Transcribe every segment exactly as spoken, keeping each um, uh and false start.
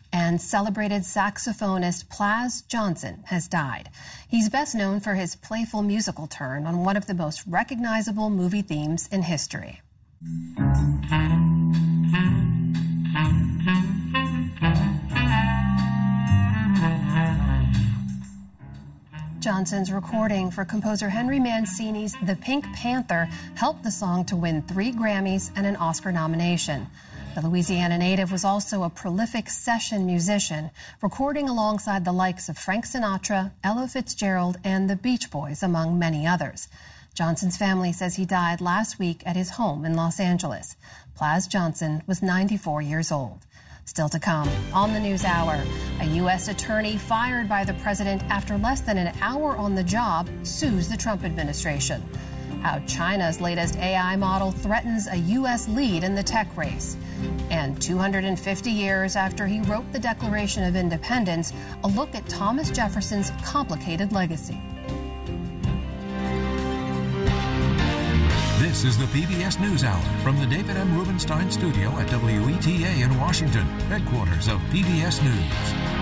And celebrated saxophonist Plas Johnson has died. He's best known for his playful musical turn on one of the most recognizable movie themes in history. Johnson's recording for composer Henry Mancini's The Pink Panther helped the song to win three Grammys and an Oscar nomination. The Louisiana native was also a prolific session musician, recording alongside the likes of Frank Sinatra, Ella Fitzgerald, and the Beach Boys, among many others. Johnson's family says he died last week at his home in Los Angeles. Plas Johnson was ninety-four years old. Still to come on the News Hour, a U S attorney fired by the president after less than an hour on the job sues the Trump administration. How China's latest A I model threatens a U S lead in the tech race. And two hundred fifty years after he wrote the Declaration of Independence, a look at Thomas Jefferson's complicated legacy. This is the P B S NewsHour from the David M. Rubenstein studio at W E T A in Washington, headquarters of P B S News.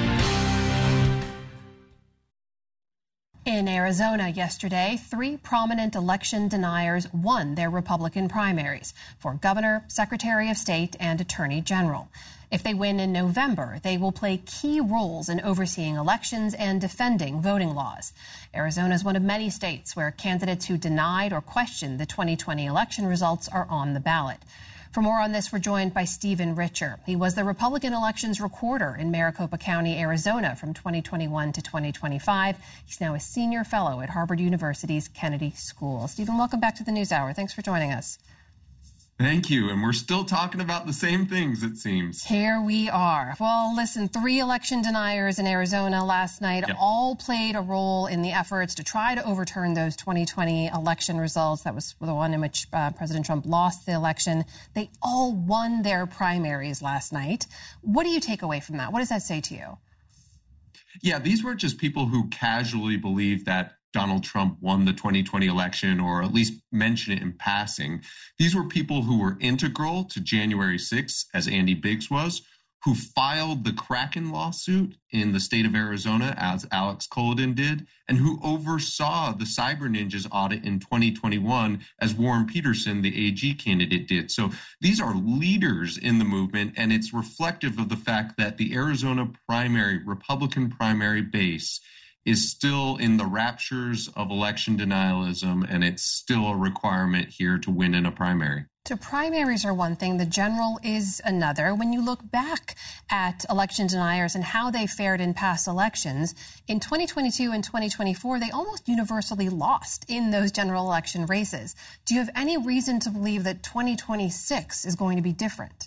In Arizona yesterday, three prominent election deniers won their Republican primaries for governor, secretary of state, and attorney general. If they win in November, they will play key roles in overseeing elections and defending voting laws. Arizona is one of many states where candidates who denied or questioned the twenty twenty election results are on the ballot. For more on this, we're joined by Stephen Richer. He was the Republican elections recorder in Maricopa County, Arizona from twenty twenty-one to twenty twenty-five. He's now a senior fellow at Harvard University's Kennedy School. Stephen, welcome back to the NewsHour. Thanks for joining us. Thank you. And we're still talking about the same things, it seems. Here we are. Well, listen, three election deniers in Arizona last night yep. all played a role in the efforts to try to overturn those twenty twenty election results. That was the one in which uh, President Trump lost the election. They all won their primaries last night. What do you take away from that? What does that say to you? Yeah, these weren't just people who casually believed that Donald Trump won the twenty twenty election, or at least mention it in passing. These were people who were integral to January sixth, as Andy Biggs was, who filed the Kraken lawsuit in the state of Arizona, as Alex Collodin did, and who oversaw the Cyber Ninjas audit in twenty twenty-one, as Warren Peterson, the A G candidate, did. So these are leaders in the movement, and it's reflective of the fact that the Arizona primary, Republican primary base is still in the raptures of election denialism, and it's still a requirement here to win in a primary. So primaries are one thing, the general is another. When you look back at election deniers and how they fared in past elections, in twenty twenty-two and twenty twenty-four, they almost universally lost in those general election races. Do you have any reason to believe that twenty twenty-six is going to be different?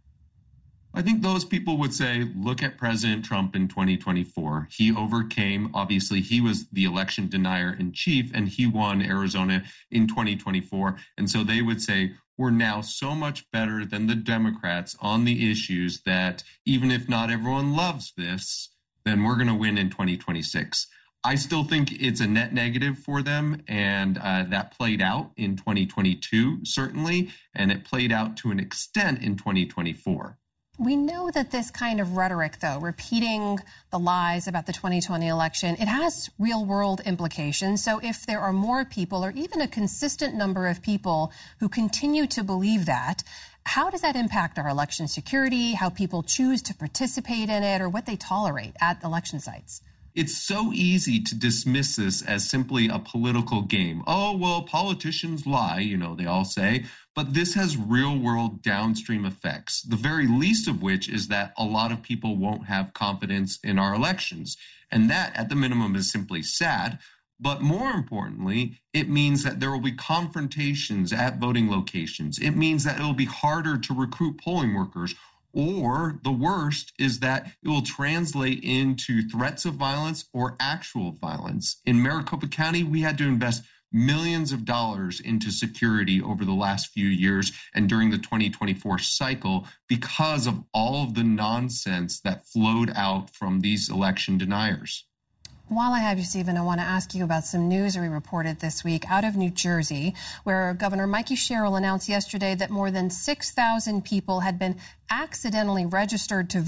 I think those people would say, look at President Trump in twenty twenty-four. He overcame, obviously, he was the election denier in chief, and he won Arizona in twenty twenty-four. And so they would say, we're now so much better than the Democrats on the issues that even if not everyone loves this, then we're going to win in twenty twenty-six. I still think it's a net negative for them, and uh, that played out in twenty twenty-two, certainly, and it played out to an extent in twenty twenty-four. We know that this kind of rhetoric, though, repeating the lies about the twenty twenty election, it has real-world implications. So if there are more people, or even a consistent number of people who continue to believe that, how does that impact our election security, how people choose to participate in it, or what they tolerate at election sites? It's so easy to dismiss this as simply a political game. Oh, well, politicians lie, you know, they all say. But this has real-world downstream effects, the very least of which is that a lot of people won't have confidence in our elections. And that, at the minimum, is simply sad. But more importantly, it means that there will be confrontations at voting locations. It means that it will be harder to recruit polling workers. Or the worst is that it will translate into threats of violence or actual violence. In Maricopa County, we had to invest millions of dollars into security over the last few years and during the twenty twenty-four cycle because of all of the nonsense that flowed out from these election deniers. While I have you, Stephen, I want to ask you about some news we reported this week out of New Jersey, where Governor Mikey Sherrill announced yesterday that more than six thousand people had been accidentally registered to vote